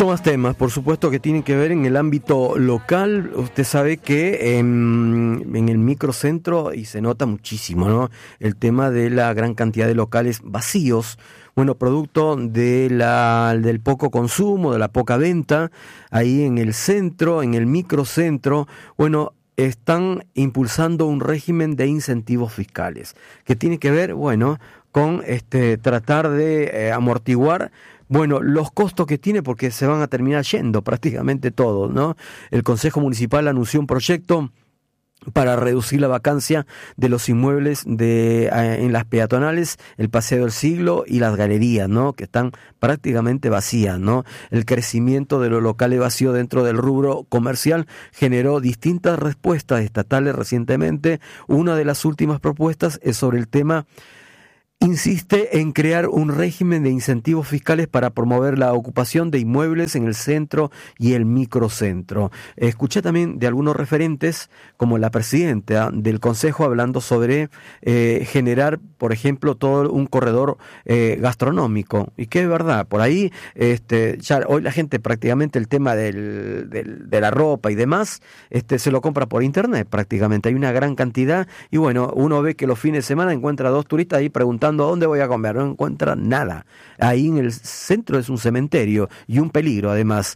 muchos más temas, por supuesto, que tienen que ver en el ámbito local. Usted sabe que en el microcentro, y se nota muchísimo, ¿no?, el tema de la gran cantidad de locales vacíos, bueno, producto del poco consumo, de la poca venta, ahí en el centro, en el microcentro, bueno, están impulsando un régimen de incentivos fiscales, que tiene que ver, bueno, con tratar de amortiguar, bueno, los costos que tiene, porque se van a terminar yendo prácticamente todos, ¿no? El Consejo Municipal anunció un proyecto para reducir la vacancia de los inmuebles en las peatonales, el Paseo del Siglo y las galerías, ¿no?, que están prácticamente vacías, ¿no? El crecimiento de los locales vacíos dentro del rubro comercial generó distintas respuestas estatales recientemente. Una de las últimas propuestas es sobre el tema. Insiste en crear un régimen de incentivos fiscales para promover la ocupación de inmuebles en el centro y el microcentro. Escuché también de algunos referentes, como la presidenta del Consejo, hablando sobre generar, por ejemplo, todo un corredor gastronómico. Y que es verdad, por ahí ya hoy la gente prácticamente el tema de la ropa y demás se lo compra por internet prácticamente. Hay una gran cantidad y bueno, uno ve que los fines de semana encuentra dos turistas ahí preguntando ¿a dónde voy a comer? No encuentran nada. Ahí en el centro es un cementerio y un peligro además.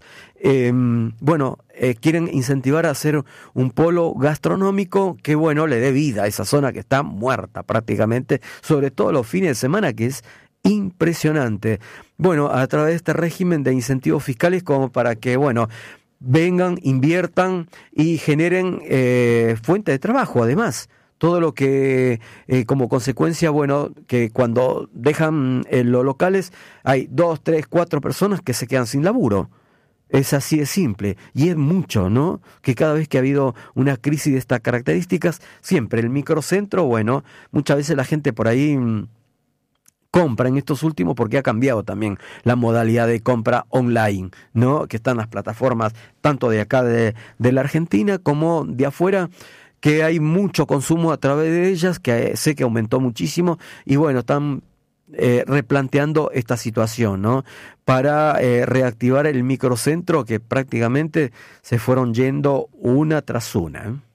Quieren incentivar a hacer un polo gastronómico que, bueno, le dé vida a esa zona que está muerta prácticamente, sobre todo los fines de semana, que es impresionante. Bueno, a través de este régimen de incentivos fiscales como para que, bueno, vengan, inviertan y generen fuente de trabajo además. Todo lo que, como consecuencia, bueno, que cuando dejan los locales hay 2, 3, 4 personas que se quedan sin laburo. Es así de simple. Y es mucho, ¿no? Que cada vez que ha habido una crisis de estas características, siempre el microcentro, bueno, muchas veces la gente por ahí compra en estos últimos porque ha cambiado también la modalidad de compra online, ¿no? Que están las plataformas tanto de acá de la Argentina como de afuera, que hay mucho consumo a través de ellas, que sé que aumentó muchísimo, y bueno, están replanteando esta situación, ¿no?, para reactivar el microcentro, que prácticamente se fueron yendo una tras una.